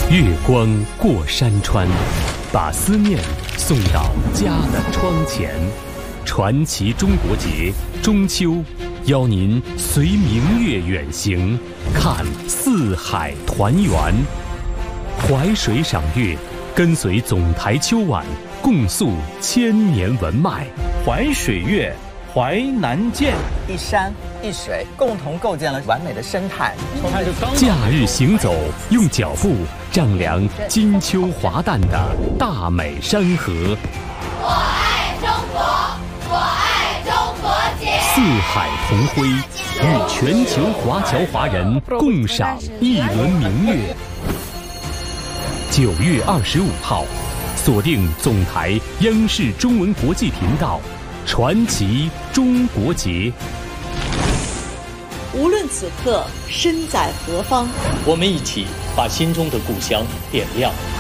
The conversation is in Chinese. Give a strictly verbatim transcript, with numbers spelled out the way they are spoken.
月光过山川，把思念送到家的窗前。传奇中国节中秋，邀您随明月远行，看四海团圆。淮水赏月，跟随总台秋晚，共诉千年文脉。 淮水月，淮南见， 一山一水共同构建了完美的生态。 假日行走，用脚步丈量金秋华诞的大美山河。 我爱中国，我爱中国节。 四海同辉，与全球华侨华人共赏一轮明月。九月二十五号，锁定总台央视中文国际频道，传奇中国节。 无论此刻身在何方， 我们一起把心中的故乡点亮。